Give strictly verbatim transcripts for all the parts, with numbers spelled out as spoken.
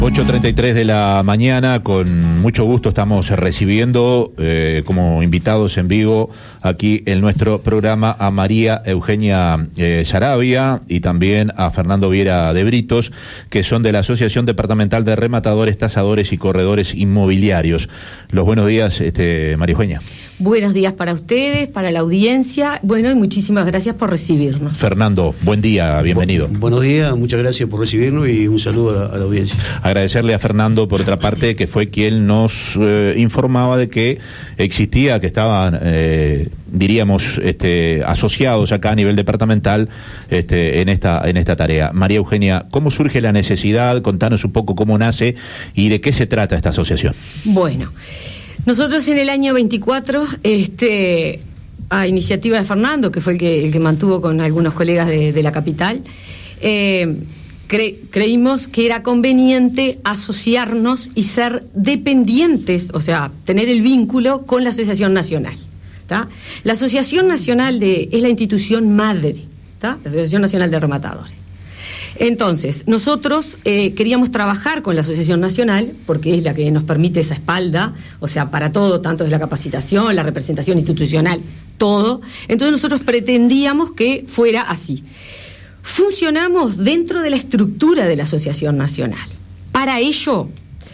ocho treinta y tres de la mañana, con mucho gusto estamos recibiendo eh, como invitados en vivo aquí en nuestro programa a María Eugenia eh, Saravia y también a Fernando Viera de Britos, que son de la Asociación Departamental de Rematadores, Tasadores y Corredores Inmobiliarios. Los buenos días, este, María Eugenia. Buenos días para ustedes, para la audiencia, bueno, y muchísimas gracias por recibirnos. Fernando, buen día, bienvenido. Bu- buenos días, muchas gracias por recibirnos y un saludo a la, a la audiencia. Agradecerle a Fernando, por otra parte, que fue quien nos eh, informaba de que existía, que estaban, eh, diríamos, este, asociados acá a nivel departamental este, en esta en esta tarea. María Eugenia, ¿cómo surge la necesidad? Contanos un poco cómo nace y de qué se trata esta asociación. Bueno, nosotros en el año veinticuatro, este, a iniciativa de Fernando, que fue el que, el que mantuvo con algunos colegas de, de la capital, eh, cre, creímos que era conveniente asociarnos y ser dependientes, o sea, tener el vínculo con la Asociación Nacional. ¿Tá? La Asociación Nacional de, es la institución madre, ¿tá? La Asociación Nacional de Rematadores. Entonces, nosotros eh, queríamos trabajar con la Asociación Nacional, porque es la que nos permite esa espalda, o sea, para todo, tanto de la capacitación, la representación institucional, todo. Entonces nosotros pretendíamos que fuera así. Funcionamos dentro de la estructura de la Asociación Nacional. Para ello,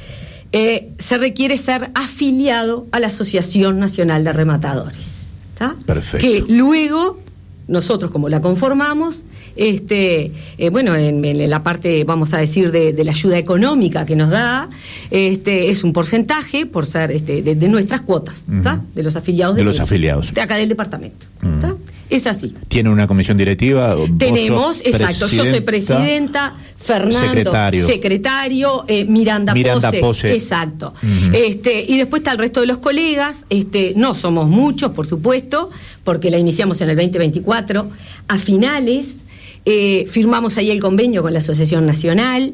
eh, se requiere ser afiliado a la Asociación Nacional de Rematadores. ¿Tá? Perfecto. Que luego, nosotros como la conformamos, Este, eh, bueno, en, en la parte, vamos a decir, de, de la ayuda económica que nos da, este, es un porcentaje por ser este, de, de nuestras cuotas, ¿tá? Uh-huh. De los afiliados de, de los afiliados de acá del departamento, uh-huh. ¿Tá? Es así. ¿Tiene una comisión directiva? Tenemos, exacto, yo soy presidenta, Fernando secretario, secretario eh, Miranda, Miranda Pose, Pose, exacto. Uh-huh. Este, y después está el resto de los colegas, este, no somos muchos, por supuesto, porque la iniciamos en el veinte veinticuatro, a finales. Eh, firmamos ahí el convenio con la Asociación Nacional,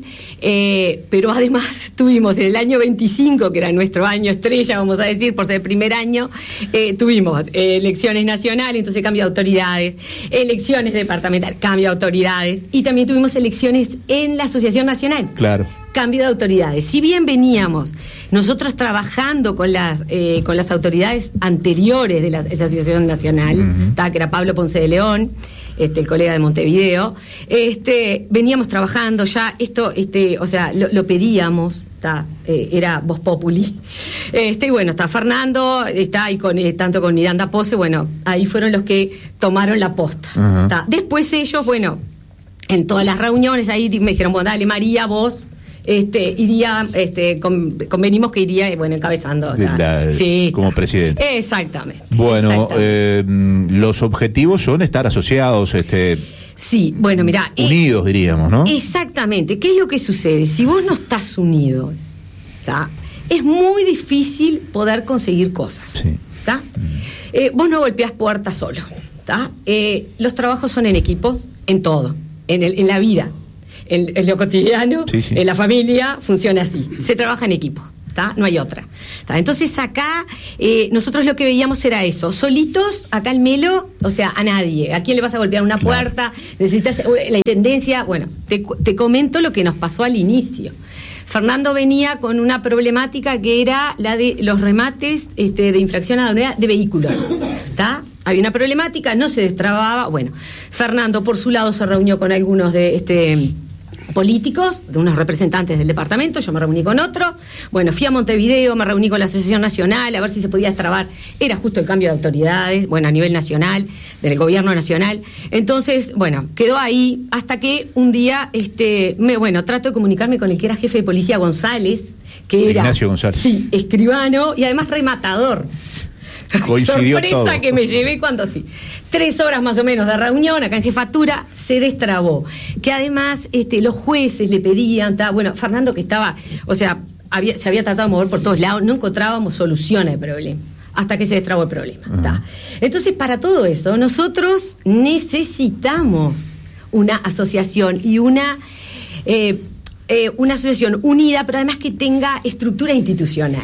eh, pero además tuvimos en el año veinticinco, que era nuestro año estrella, vamos a decir, por ser el primer año, eh, tuvimos eh, elecciones nacionales, entonces cambio de autoridades, elecciones departamentales, cambio de autoridades, y también tuvimos elecciones en la Asociación Nacional. Claro. Cambio de autoridades. Si bien veníamos nosotros trabajando con las eh, con las autoridades anteriores de la Asociación Nacional, uh-huh. que era Pablo Ponce de León, este, el colega de Montevideo, este, veníamos trabajando ya, esto, este, o sea, lo, lo pedíamos, está, eh, era Voz Populi. Este, y bueno, está Fernando, está ahí con, eh, tanto con Miranda Pose, bueno, ahí fueron los que tomaron la posta. Uh-huh. Después ellos, bueno, en todas las reuniones ahí me dijeron, bueno, dale María, vos. Este, iría, este, con, convenimos que iría, bueno, encabezando. La, sí, como está. presidente. Exactamente. Bueno, exactamente. Eh, los objetivos son estar asociados, este. Sí, bueno, mirá. Unidos, eh, diríamos, ¿no? Exactamente. ¿Qué es lo que sucede? Si vos no estás unidos, ¿tá? Es muy difícil poder conseguir cosas. Sí. ¿Tá? Mm. Eh, vos no golpeás puertas solo, ¿tá? Eh, los trabajos son en equipo, en todo, en, el, en la vida. En, en lo cotidiano, sí, sí. En la familia, funciona así. Se trabaja en equipo, ¿tá? No hay otra. ¿Tá? Entonces acá, eh, nosotros lo que veíamos era eso. Solitos, acá el Melo, o sea, a nadie. ¿A quién le vas a golpear una puerta? Claro. Necesitas la intendencia. Bueno, te, te comento lo que nos pasó al inicio. Fernando venía con una problemática que era la de los remates este, de infracción a la de vehículos, ¿tá? Había una problemática, no se destrababa. Bueno, Fernando por su lado se reunió con algunos de este políticos, de unos representantes del departamento, yo me reuní con otro. Bueno, fui a Montevideo, me reuní con la Asociación Nacional a ver si se podía destrabar. Era justo el cambio de autoridades, bueno, a nivel nacional, del gobierno nacional. Entonces, bueno, quedó ahí hasta que un día, este, me, bueno, trato de comunicarme con el que era jefe de policía, González, que era Ignacio González. Sí, escribano y además rematador. Coincidió sorpresa todo. Que me llevé cuando sí. Tres horas más o menos de reunión acá en jefatura, se destrabó. Que además este, los jueces le pedían, ta, bueno, Fernando que estaba, o sea, había, se había tratado de mover por todos lados, no encontrábamos solución al problema, hasta que se destrabó el problema. Uh-huh. Entonces, para todo eso, nosotros necesitamos una asociación y una, eh, eh, una asociación unida, pero además que tenga estructura institucional.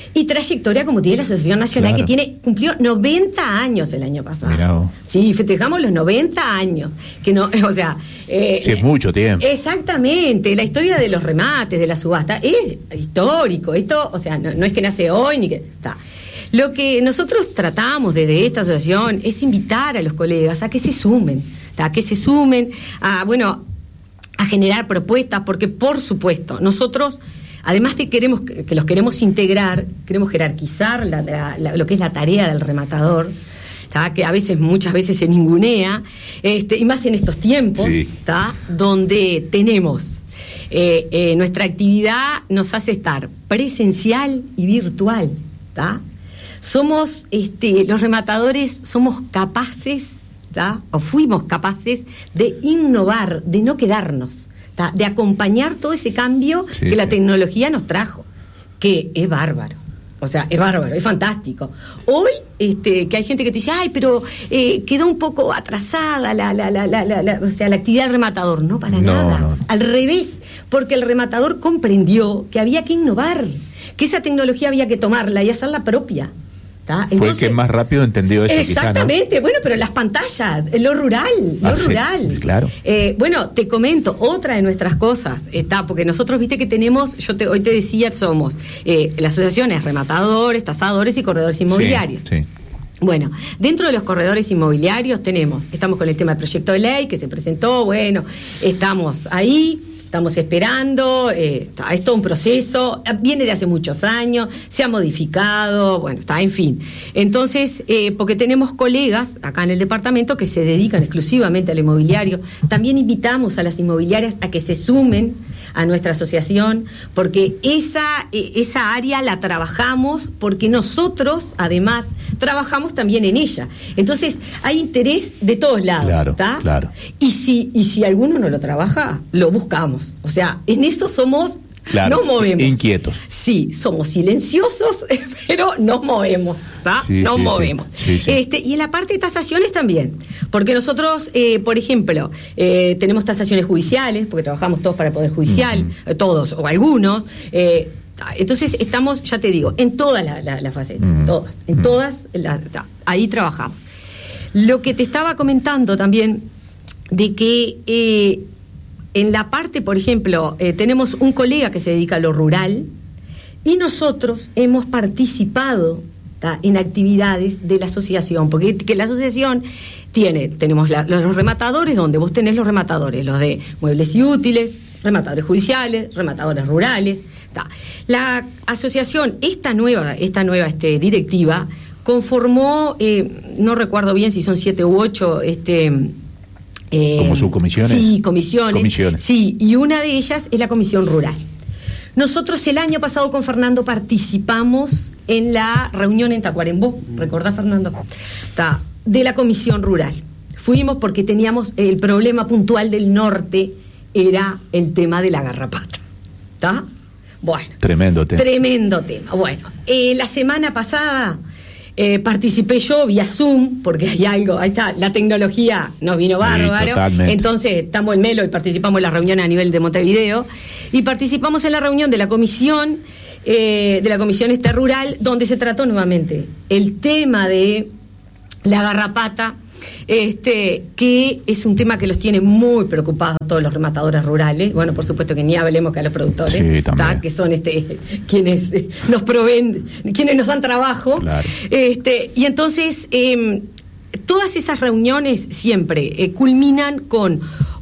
y trayectoria como tiene la Asociación Nacional, claro. que tiene cumplió noventa años el año pasado. Mirá vos. Sí, festejamos los noventa años, que no, o sea, eh, sí, es mucho tiempo. Exactamente, la historia de los remates, de la subasta, es histórico. Esto, o sea, no, no es que nace hoy ni que está. Lo que nosotros tratamos desde esta asociación es invitar a los colegas a que se sumen, a que se sumen, a, bueno, a generar propuestas, porque por supuesto, nosotros, además de queremos que los queremos integrar, queremos jerarquizar la, la, la, lo que es la tarea del rematador, ¿tá? Que a veces, muchas veces se ningunea, este, y más en estos tiempos, sí. ¿tá? Donde tenemos eh, eh, nuestra actividad nos hace estar presencial y virtual, ¿tá? Somos, este, los rematadores somos capaces, ¿tá? O fuimos capaces de innovar, de no quedarnos, ¿tá? De acompañar todo ese cambio sí, que la tecnología nos trajo, que es bárbaro. O sea, es bárbaro, es fantástico. Hoy, este, que hay gente que te dice, ay, pero eh, quedó un poco atrasada la, la, la, la, la, la, o sea, la actividad del rematador. No, para no, nada. No, no. Al revés, porque el rematador comprendió que había que innovar, que esa tecnología había que tomarla y hacerla propia. Entonces, fue el que más rápido entendió eso. Exactamente, quizá, ¿no? Bueno, pero las pantallas, lo rural, lo ah, rural. Sí, claro. Eh, bueno, te comento, otra de nuestras cosas está, porque nosotros, viste que tenemos, yo te, hoy te decía, somos eh, la asociación es rematadores, tasadores y corredores inmobiliarios. Sí, sí. Bueno, dentro de los corredores inmobiliarios tenemos, estamos con el tema del proyecto de ley que se presentó, bueno, estamos ahí. Estamos esperando, eh, está, es todo un proceso, viene de hace muchos años, se ha modificado, bueno, está, en fin. Entonces, eh, porque tenemos colegas acá en el departamento que se dedican exclusivamente al inmobiliario, también invitamos a las inmobiliarias a que se sumen a nuestra asociación, porque esa, eh, esa área la trabajamos, porque nosotros, además, trabajamos también en ella. Entonces, hay interés de todos lados, claro, ¿tá? Claro. Y si, y si alguno no lo trabaja, lo buscamos. O sea, en eso somos, claro, nos movemos. Inquietos. Sí, somos silenciosos, pero nos movemos, ¿tá? Sí, nos sí, movemos. Sí, sí. Este, y en la parte de tasaciones también, porque nosotros, eh, por ejemplo, eh, tenemos tasaciones judiciales, porque trabajamos todos para el Poder Judicial, uh-huh. eh, todos o algunos. Eh, entonces estamos, ya te digo, en todas las la, la facetas, uh-huh. todas, en uh-huh. todas, la, ta, ahí trabajamos. Lo que te estaba comentando también, de que eh, en la parte, por ejemplo, eh, tenemos un colega que se dedica a lo rural y nosotros hemos participado ¿tá? en actividades de la asociación, porque que la asociación tiene, tenemos la, los rematadores, donde vos tenés los rematadores, los de muebles y útiles, rematadores judiciales, rematadores rurales. ¿tá? La asociación, esta nueva, esta nueva este, directiva, conformó, eh, no recuerdo bien si son siete u ocho, este... Eh, ¿Como subcomisiones? Sí, comisiones. Comisiones. Sí, y una de ellas es la comisión rural. Nosotros el año pasado con Fernando participamos en la reunión en Tacuarembó, ¿recordás, Fernando? Está, de la comisión rural. Fuimos porque teníamos el problema puntual del norte, era el tema de la garrapata. ¿Está? Bueno. Tremendo tema. Tremendo tema. Bueno, eh, la semana pasada... Eh, participé yo vía Zoom, porque hay algo, ahí está, la tecnología nos vino bárbaro, sí, entonces estamos en Melo y participamos en la reunión a nivel de Montevideo, y participamos en la reunión de la comisión, eh, de la comisión esta rural, donde se trató nuevamente el tema de la garrapata, este que es un tema que los tiene muy preocupados a todos los rematadores rurales. Bueno, por supuesto que ni hablemos que a los productores, sí, ¿tá? Que son este quienes eh, nos proveen, quienes nos dan trabajo. Claro. Este, y entonces, eh, todas esas reuniones siempre eh, culminan con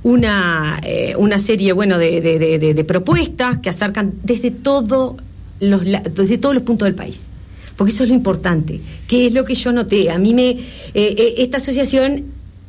una, eh, una serie bueno, de, de, de, de propuestas que acercan desde, todo los, desde todos los puntos del país. Porque eso es lo importante, que es lo que yo noté. A mí me... Eh, eh, esta asociación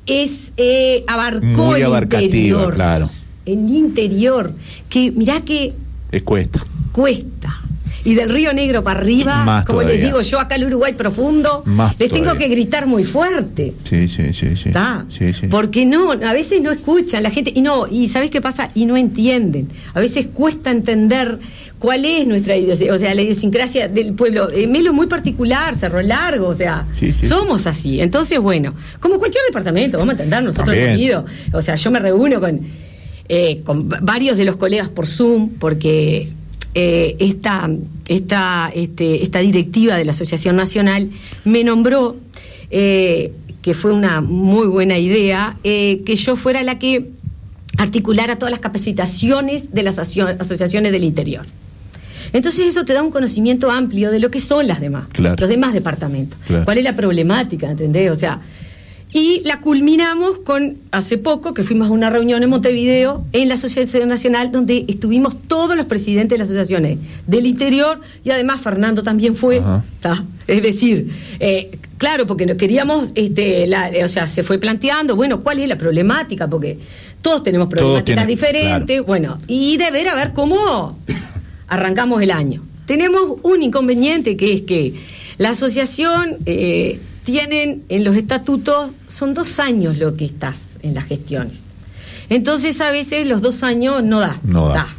es eh, abarcó muy el interior. Claro. El interior. Que mirá que... Es cuesta. Cuesta. Y del Río Negro para arriba, más como todavía. Les digo yo, acá al Uruguay profundo, más les todavía. Tengo que gritar muy fuerte. Sí, sí, sí. sí. sí, sí. Porque no, a veces no escuchan la gente, y no, y ¿sabés qué pasa? Y no entienden. A veces cuesta entender cuál es nuestra idiosincrasia, o sea, la idiosincrasia del pueblo. Eh, Melo es muy particular, Cerro Largo, o sea, sí, sí, somos sí. así. Entonces, bueno, como cualquier departamento, vamos a entender, nosotros También. hemos ido, o sea, yo me reúno con, eh, con varios de los colegas por Zoom, porque... eh, esta, esta, este, esta directiva de la Asociación Nacional me nombró, eh, que fue una muy buena idea, eh, que yo fuera la que articulara todas las capacitaciones de las aso- asociaciones del interior. Entonces eso te da un conocimiento amplio de lo que son las demás, claro. los demás departamentos. Claro. ¿Cuál es la problemática? ¿Entendés? O sea, y la culminamos con, hace poco, que fuimos a una reunión en Montevideo, en la Asociación Nacional, donde estuvimos todos los presidentes de las asociaciones del interior, y además Fernando también fue, ¿tá? Es decir, eh, claro, porque no queríamos, este, la, o sea, se fue planteando, bueno, ¿cuál es la problemática? Porque todos tenemos problemáticas todos tienen, diferentes, claro. Bueno, y de ver a ver cómo arrancamos el año. Tenemos un inconveniente, que es que la asociación eh, tienen en los estatutos, son dos años lo que estás en las gestiones. Entonces a veces los dos años no da. No da. da.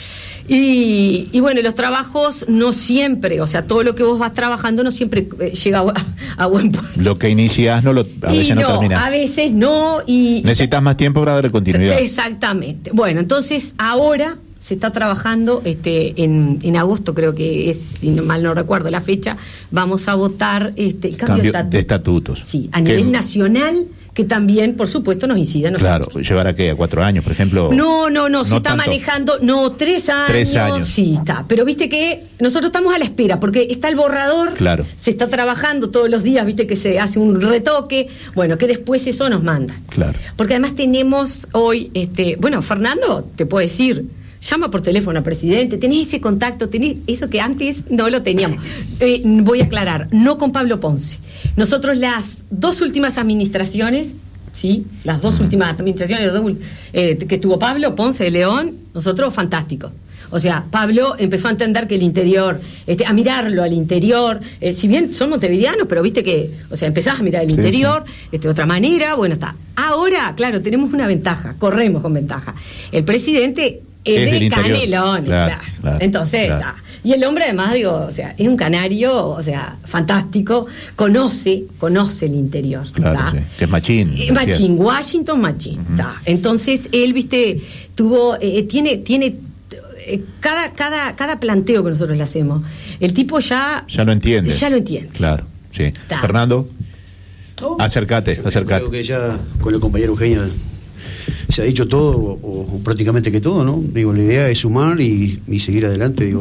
Y, y bueno, los trabajos no siempre, o sea, todo lo que vos vas trabajando no siempre eh, llega a, a buen puerto. Lo que inicias no lo, a y veces no, no terminas. A veces no. Y necesitas más tiempo para dar continuidad. Exactamente. Bueno, entonces ahora se está trabajando, este, en, en agosto creo que es, si no, mal no recuerdo la fecha, vamos a votar este, el cambio, cambio de, estatuto. de estatutos. Sí, a nivel nacional, que también, por supuesto, nos incide a nosotros. Claro, ¿llevar a qué? ¿A cuatro años, por ejemplo? No, no, no, no se está tanto. manejando, no, tres años. Tres años. Sí, está. Pero viste que nosotros estamos a la espera, porque está el borrador, claro. Se está trabajando todos los días, viste que se hace un retoque, bueno, que después eso nos manda. Claro. Porque además tenemos hoy, este, bueno, Fernando, te puedo decir, llama por teléfono al presidente, tenés ese contacto, tenés eso que antes no lo teníamos. Eh, voy a aclarar, no con Pablo Ponce. Nosotros las dos últimas administraciones, sí, las dos últimas administraciones eh, que tuvo Pablo Ponce de León, nosotros fantástico. O sea, Pablo empezó a entender que el interior, este, a mirarlo al interior, eh, si bien son montevideanos, pero viste que, o sea, empezás a mirar el sí, interior, sí. Este, de otra manera, bueno, está. Ahora, claro, tenemos una ventaja, corremos con ventaja. El presidente es, es de Canelones, claro, claro. Claro. Entonces, claro. Está. Y el hombre además, digo, o sea, es un canario, o sea, fantástico, conoce, conoce el interior. Claro, sí. Que es machín. Eh, machín, Washington machín. Uh-huh. Entonces, él, viste, tuvo, eh, tiene, tiene eh, cada, cada, cada planteo que nosotros le hacemos, el tipo ya... Ya lo entiende. Ya lo entiende. Claro, sí. Ta. Fernando, no, acércate, yo acércate. Creo que ya con el compañero Eugenia se ha dicho todo, o, o prácticamente que todo, ¿no? Digo, la idea es sumar y, y seguir adelante, digo,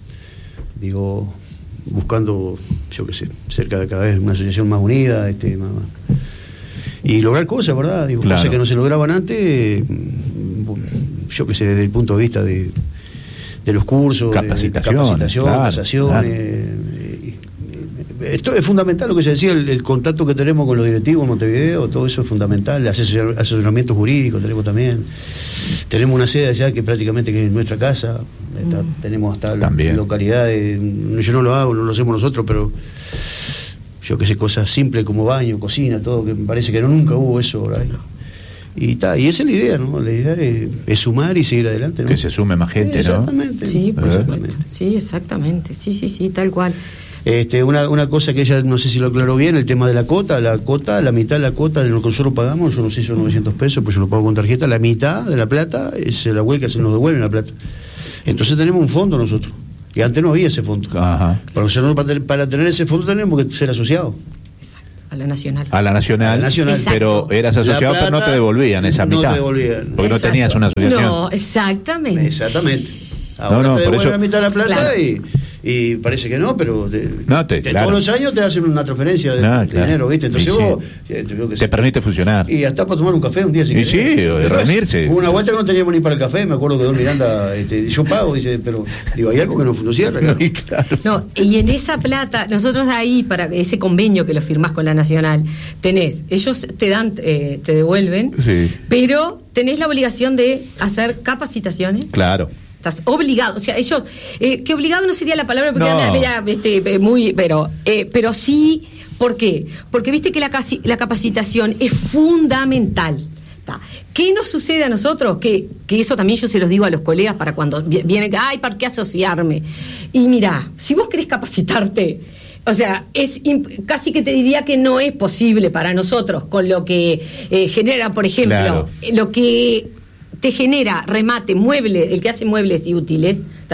digo, buscando, yo qué sé, cerca de cada vez una asociación más unida, este, más, y lograr cosas, ¿verdad? Digo, claro. Cosas que no se lograban antes, yo qué sé, desde el punto de vista de, de los cursos, capacitación, capacitación, claro, casaciones. Claro. Esto es fundamental, lo que se decía, el, el contacto que tenemos con los directivos en Montevideo, todo eso es fundamental, el asesor, asesoramiento jurídico tenemos también, tenemos una sede allá que prácticamente que es nuestra casa, está, mm. tenemos hasta también. Localidades, yo no lo hago, no lo hacemos nosotros, pero yo que sé, cosas simples como baño, cocina, todo, que me parece que no, nunca hubo eso por ahí. Y, ta, y esa es la idea, ¿no? La idea es, es sumar y seguir adelante, ¿no? Que se sume más gente, sí, exactamente, ¿no? Sí, por supuesto. Sí, exactamente, sí, sí, sí, tal cual. Este, una, una cosa que ella no sé si lo aclaró bien, el tema de la cota, la cota, la mitad de la cota de lo que nosotros pagamos, yo no sé si son novecientos pesos, pues yo lo pago con tarjeta, la mitad de la plata es la huelga, se nos devuelven la plata. Entonces tenemos un fondo nosotros, y antes no había ese fondo. Ajá. Para, nosotros, para, para tener ese fondo tenemos que ser asociados. A la nacional. A la nacional, a la nacional. Pero eras asociado, plata, pero no te devolvían esa no mitad. No te devolvían. Porque Exacto. no tenías una asociación. No, exactamente. Exactamente. Ahora no, no, te por eso... la mitad de la plata claro. y... Y parece que no, pero de, no te, de claro. todos los años te hacen una transferencia de, no, de claro. dinero, ¿viste? Entonces sí, vos sí. Te, te, te permite funcionar. Y hasta para tomar un café un día si querés. Sí, sí, o de reunirse. Hubo una vuelta que no teníamos ni para el café, me acuerdo que Don Miranda, este, yo pago, dice, pero digo, hay algo que no, no cierra. Claro. Y, claro. No, y en esa plata, nosotros ahí, para ese convenio que lo firmás con la Nacional, tenés, ellos te dan, eh, te devuelven, sí. pero tenés la obligación de hacer capacitaciones. Claro. Estás obligado, o sea, ellos, eh, que obligado no sería la palabra porque no. era, este, muy, pero, eh, pero sí, ¿por qué? Porque viste que la, casi, la capacitación es fundamental. ¿Tá? ¿Qué nos sucede a nosotros? Que, que eso también yo se los digo a los colegas para cuando vienen, ay, ¿para qué asociarme? Y mirá, si vos querés capacitarte, o sea, es imp- casi que te diría que no es posible para nosotros con lo que eh, genera, por ejemplo, claro. lo que te genera remate, mueble, el que hace muebles y útiles, ¿tá?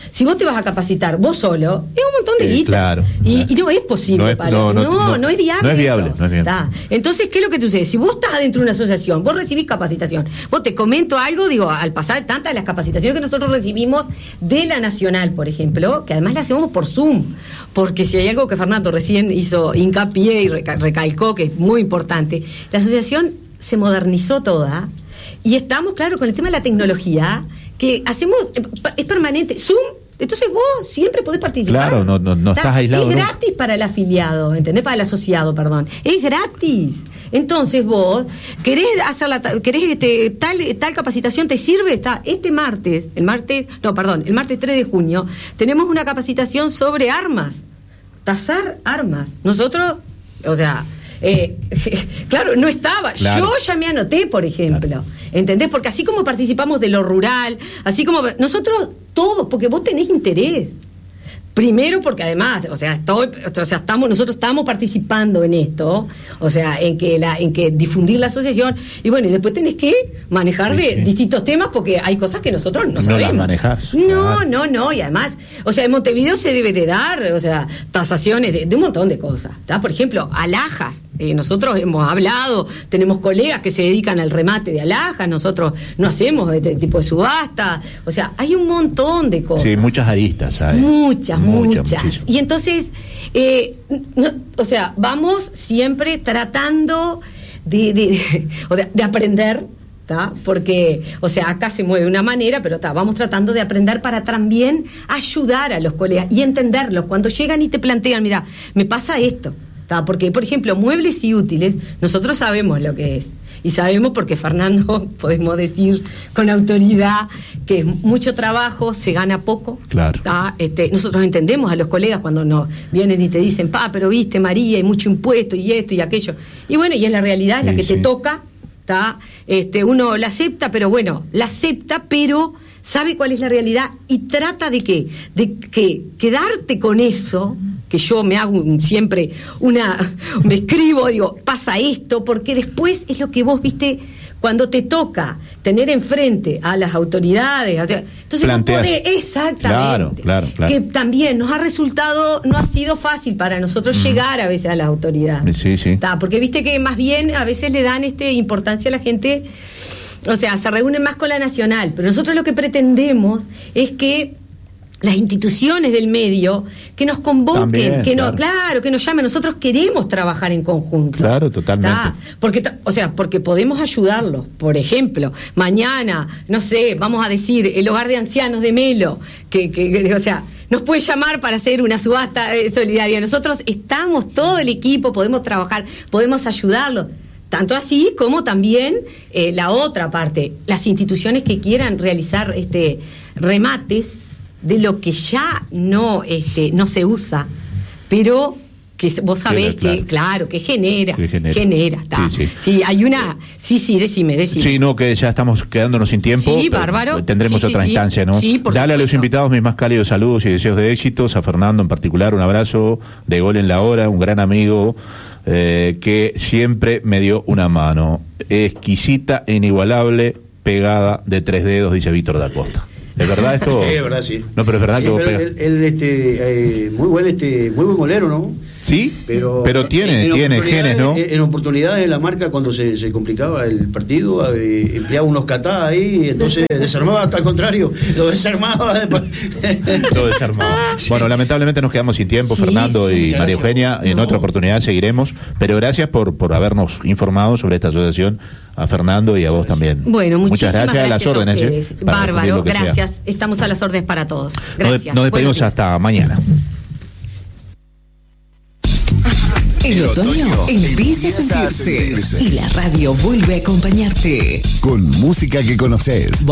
si vos te vas a capacitar vos solo, es un montón de eh, guita. Claro, y, claro. y no es posible. No es, para, no, no, no, no, no es viable. No es viable. No es viable. Entonces, ¿qué es lo que tú dices? Si vos estás adentro de una asociación, vos recibís capacitación. Vos te comento algo, digo, al pasar tantas de las capacitaciones que nosotros recibimos de la Nacional, por ejemplo, que además la hacemos por Zoom, porque si hay algo que Fernando recién hizo hincapié y reca- recalcó que es muy importante, la asociación se modernizó toda y estamos, claro, con el tema de la tecnología, que hacemos, es permanente. Zoom, entonces vos siempre podés participar. Claro, no, no, no estás aislado. Es ¿no? gratis para el afiliado, ¿entendés? Para el asociado, perdón. Es gratis. Entonces vos, querés hacer la, querés este, tal, tal capacitación, ¿te sirve? Está este martes, el martes, no, perdón, el martes tres de junio, tenemos una capacitación sobre armas. Tasar armas. Nosotros, o sea... Eh, claro, no estaba. Claro. Yo ya me anoté, por ejemplo. Claro. ¿Entendés? Porque así como participamos de lo rural, así como nosotros todos, porque vos tenés interés. Primero porque además, o sea, estoy, o sea, estamos, nosotros estamos participando en esto, o sea, en que la, en que difundir la asociación, y bueno, y después tenés que manejarle sí, sí. distintos temas porque hay cosas que nosotros no, no sabemos. No las manejás. No, claro. no, no, y además, o sea, en Montevideo se debe de dar, o sea, tasaciones de, de un montón de cosas, ¿tá? Por ejemplo, alhajas. Eh, nosotros hemos hablado, tenemos colegas que se dedican al remate de alhajas, nosotros no hacemos este tipo de subasta, o sea, hay un montón de cosas. Sí, muchas aristas, ¿sabes? Muchas, muchas. muchas. Y entonces, eh, no, o sea, vamos siempre tratando de, de, de, de aprender, ¿tá? Porque, o sea, acá se mueve de una manera, pero tá, vamos tratando de aprender para también ayudar a los colegas y entenderlos. Cuando llegan y te plantean, mira, me pasa esto. Porque, por ejemplo, muebles y útiles, nosotros sabemos lo que es. Y sabemos porque Fernando, podemos decir con autoridad, que es mucho trabajo, se gana poco. Claro. Este, nosotros entendemos a los colegas cuando nos vienen y te dicen, pa, pero viste, María, hay mucho impuesto y esto y aquello. Y bueno, y es la realidad, es sí, la que sí. te toca. Este, uno la acepta, pero bueno, la acepta, pero sabe cuál es la realidad y trata de qué, de que quedarte con eso. Que yo me hago un, siempre una, me escribo, digo, pasa esto, porque después es lo que vos viste cuando te toca tener enfrente a las autoridades, o sea, entonces planteas. No podés, exactamente, claro, claro, claro. Que también nos ha resultado, no ha sido fácil para nosotros mm. llegar a veces a las autoridades, sí, sí. ¿tá? Porque viste que más bien a veces le dan este importancia a la gente, o sea, se reúnen más con la nacional, pero nosotros lo que pretendemos es que las instituciones del medio que nos convoquen, También, que claro. no, claro, que nos llamen. Nosotros queremos trabajar en conjunto. Claro, totalmente. ¿Tá? Porque, o sea, porque podemos ayudarlos. Por ejemplo, mañana, no sé, vamos a decir, el hogar de ancianos de Melo, que, que, que o sea, nos puede llamar para hacer una subasta solidaria. Nosotros estamos, todo el equipo, podemos trabajar, podemos ayudarlos. Tanto así como también eh, la otra parte, las instituciones que quieran realizar este remates de lo que ya no este no se usa, pero que vos sabés sí, claro. que, claro, que genera, sí, genera, genera está. Sí, sí. sí, hay una, sí, sí, decime, decime. Sí, no, que ya estamos quedándonos sin tiempo. Sí, bárbaro. Tendremos sí, otra sí, instancia, ¿no? Sí, por Dale supuesto. A los invitados mis más cálidos saludos y deseos de éxitos, a Fernando en particular, un abrazo de gol en la hora, un gran amigo eh, que siempre me dio una mano, exquisita e inigualable, pegada de tres dedos, dice Víctor da Costa. ¿Es verdad esto? Sí, es verdad, sí. No, pero es verdad sí, que vos pegas. Él, él este, eh, muy buen, este, muy buen golero, ¿no? Sí, pero, pero tiene, en tiene genes, ¿no? En, en oportunidades la marca, cuando se, se complicaba el partido, eh, empleaba unos catá ahí, y entonces desarmaba, al contrario, lo desarmaba. Lo desarmaba. Sí. Bueno, lamentablemente nos quedamos sin tiempo, sí, Fernando sí, y María Eugenia. En no. otra oportunidad seguiremos, pero gracias por, por habernos informado sobre esta asociación. A Fernando y a vos también. Bueno, muchas gracias, gracias a las órdenes. Eh, Bárbaro, gracias. Sea. Estamos a las órdenes para todos. Gracias. Nos despedimos hasta mañana. El otoño empieza a sentirse y la radio vuelve a acompañarte. Con música que conoces.